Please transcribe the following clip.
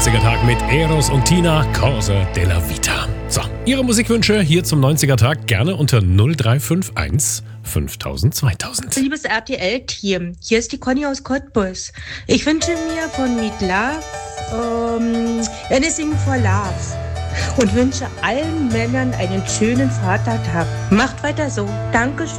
90er-Tag mit Eros und Tina, Corsa della Vita. So, Ihre Musikwünsche hier zum 90er-Tag gerne unter 0351 5000 2000. Liebes RTL-Team, hier ist die Conny aus Cottbus. Ich wünsche mir von Meet Love Anything for Love und wünsche allen Männern einen schönen Vatertag. Macht weiter so. Dankeschön.